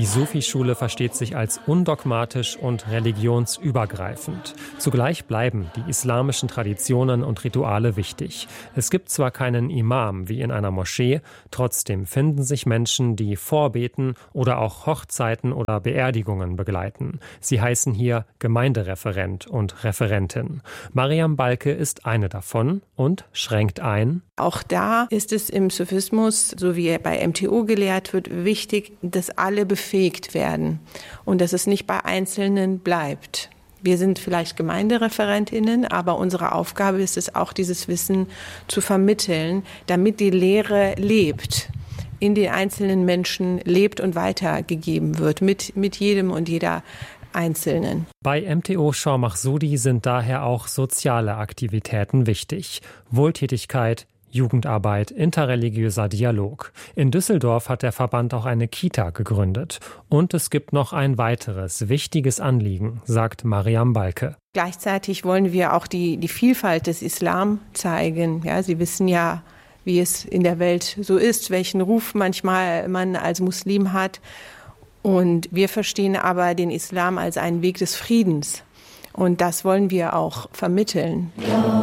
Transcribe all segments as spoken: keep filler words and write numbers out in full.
Die Sufi-Schule versteht sich als undogmatisch und religionsübergreifend. Zugleich bleiben die islamischen Traditionen und Rituale wichtig. Es gibt zwar keinen Imam wie in einer Moschee, trotzdem finden sich Menschen, die vorbeten oder auch Hochzeiten oder Beerdigungen begleiten. Sie heißen hier Gemeindereferent und Referentin. Mariam Balke ist eine davon und schränkt ein: Auch da ist es im Sufismus, so wie er bei M T O gelehrt wird, wichtig, dass alle befähigt werden und dass es nicht bei Einzelnen bleibt. Wir sind vielleicht Gemeindereferentinnen, aber unsere Aufgabe ist es auch, dieses Wissen zu vermitteln, damit die Lehre lebt, in den einzelnen Menschen lebt und weitergegeben wird, mit, mit jedem und jeder Einzelnen. Bei M T O Shor Mahsudi sind daher auch soziale Aktivitäten wichtig. Wohltätigkeit, Jugendarbeit, interreligiöser Dialog. In Düsseldorf hat der Verband auch eine Kita gegründet. Und es gibt noch ein weiteres wichtiges Anliegen, sagt Mariam Balke. Gleichzeitig wollen wir auch die, die Vielfalt des Islam zeigen. Ja, Sie wissen ja, wie es in der Welt so ist, welchen Ruf manchmal man als Muslim hat. Und wir verstehen aber den Islam als einen Weg des Friedens. Und das wollen wir auch vermitteln.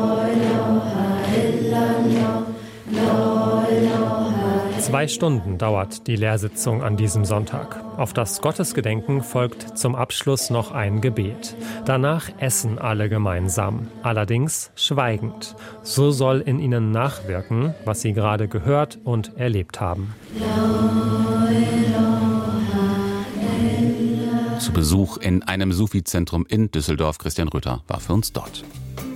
Zwei Stunden dauert die Lehrsitzung an diesem Sonntag. Auf das Gottesgedenken folgt zum Abschluss noch ein Gebet. Danach essen alle gemeinsam, allerdings schweigend. So soll in ihnen nachwirken, was sie gerade gehört und erlebt haben. Zu Besuch in einem Sufi-Zentrum in Düsseldorf. Christian Rütter war für uns dort.